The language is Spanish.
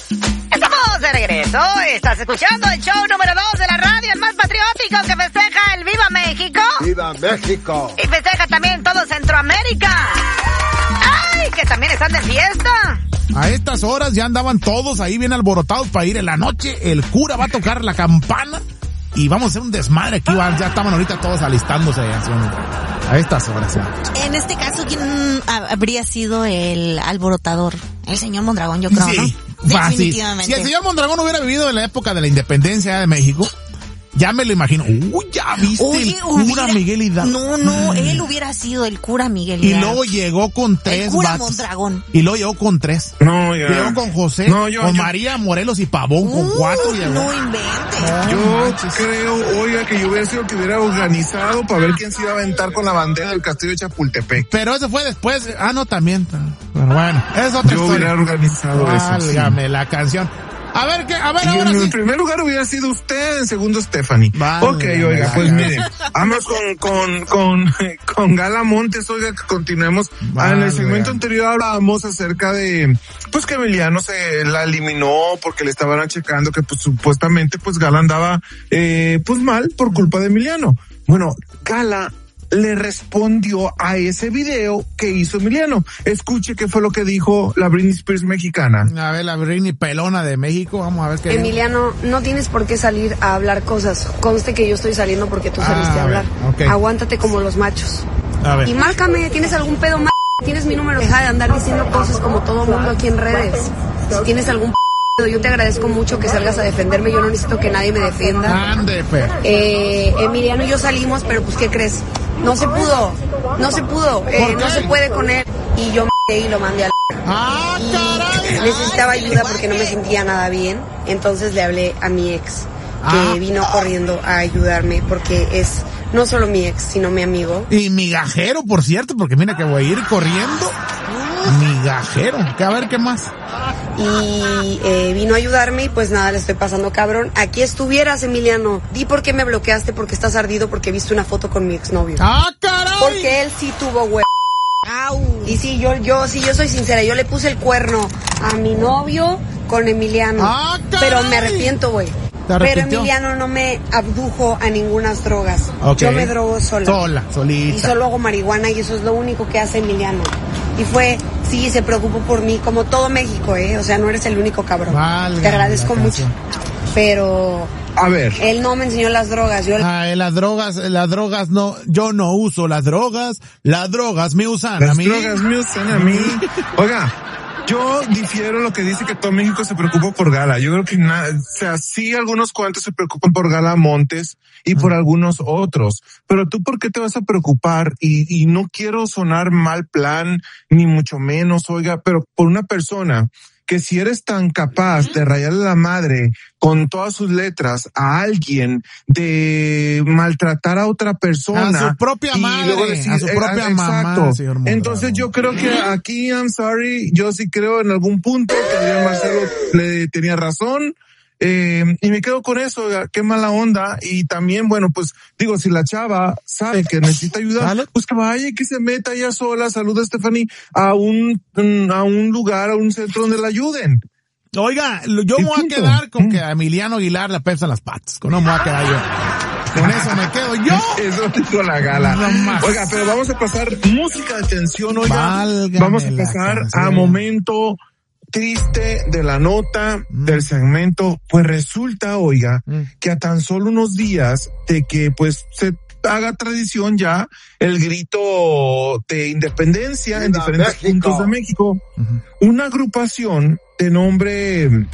Estamos de regreso. Estás escuchando el show número 2 de la radio, el más patriótico que festeja el Viva México. ¡Viva México! Y festeja también todo Centroamérica. ¡Ay, que también están de fiesta! A estas horas ya andaban todos ahí bien alborotados para ir en la noche. El cura va a tocar la campana y vamos a hacer un desmadre aquí. Ya estaban ahorita todos alistándose a estas horas ya. En este caso, ¿quién habría sido el alborotador? El señor Mondragón, yo creo, sí, ¿no? Fácil. Definitivamente. Si el señor Mondragón hubiera vivido en la época de la independencia de México, ya me lo imagino. Ya viste. Oye, el cura Miguel Hidalgo. No, él hubiera sido el cura Miguel Hidalgo. Y luego llegó con 3 el cura vatos. Mondragón. Y luego llegó con 3. No, ya. Llegó con José, con María Morelos y Pavón, con 4 llegó. No inventes. Yo creo, oiga, que yo hubiera sido que hubiera organizado para ver quién se iba a aventar con la bandera del castillo de Chapultepec. Pero eso fue después. No, también. Pero bueno, es otra historia. Yo hubiera organizado eso. Válgame la canción. A ver, ahora en sí. En primer lugar hubiera sido usted, en segundo Stephanie. Vale, ok, oiga, pues miren, vamos con Gala Montes, oiga, que continuemos. En el segmento anterior hablábamos acerca de, pues que Emiliano se la eliminó porque le estaban checando que pues supuestamente pues Gala andaba, pues mal por culpa de Emiliano. Bueno, Gala le respondió a ese video que hizo Emiliano. Escuche qué fue lo que dijo la Britney Spears mexicana. A ver, la Britney pelona de México, vamos a ver qué Emiliano, no tienes por qué salir a hablar cosas. Conste que yo estoy saliendo porque tú saliste a hablar. Okay. Aguántate como los machos. A ver. Y márcame, ¿tienes algún pedo más? Tienes mi número. Deja de andar diciendo cosas como todo mundo aquí en redes. Si tienes algún pedo, yo te agradezco mucho que salgas a defenderme. Yo no necesito que nadie me defienda. Ande, Emiliano y yo salimos, pero pues ¿qué crees? No se pudo. No se puede con él. Y yo y lo mandé al... caray. Necesitaba ayuda porque no me sentía nada bien. Entonces le hablé a mi ex, que vino corriendo a ayudarme porque es no solo mi ex, sino mi amigo. Y migajero, por cierto, porque mira que voy a ir corriendo. Migajero. A ver, ¿qué más? Y vino a ayudarme y pues nada, le estoy pasando cabrón. Aquí estuvieras, Emiliano. Di por qué me bloqueaste, porque estás ardido, porque viste una foto con mi exnovio. ¡Caray! Porque él sí tuvo huevo. Y sí, yo soy sincera, yo le puse el cuerno a mi novio con Emiliano. Pero me arrepiento, güey. Pero Emiliano no me abdujo a ninguna drogas. Okay. Yo me drogo sola. Solita. Y solo hago marihuana y eso es lo único que hace Emiliano. Y sí, se preocupó por mí, como todo México, O sea, no eres el único cabrón. Te agradezco mucho. Pero... A ver. Él no me enseñó las drogas. Las drogas no, yo no uso las drogas me usan a mí. Las drogas me usan a mí. Oiga, yo difiero lo que dice que todo México se preocupa por Gala. Yo creo que sí algunos cuantos se preocupan por Gala Montes y por algunos otros. Pero tú, ¿por qué te vas a preocupar? Y no quiero sonar mal plan, ni mucho menos, oiga, pero por una persona que si eres tan capaz de rayarle la madre con todas sus letras a alguien, de maltratar a otra persona. A su propia madre, luego decir, a su propia mamá. Señor Mondragón. Entonces yo creo que aquí, I'm sorry, yo sí creo en algún punto que Adrián Marcelo le tenía razón. Y me quedo con eso, qué mala onda. Y también, bueno, pues digo, si la chava sabe que necesita ayuda, pues que vaya y que se meta ella sola, saluda a Stephanie, a un lugar, a un centro donde la ayuden. Oiga, yo me voy a quedar con que a Emiliano Aguilar le pesan las patas, no me voy a quedar yo. Con eso me quedo yo. Eso dijo la Gala. Oiga, pero vamos a pasar música de tensión, oiga. Válgame, vamos a pasar a momento triste de la nota del segmento. Pues resulta, oiga, que a tan solo unos días de que pues se haga tradición ya el grito de independencia en diferentes puntos de México, una agrupación de nombre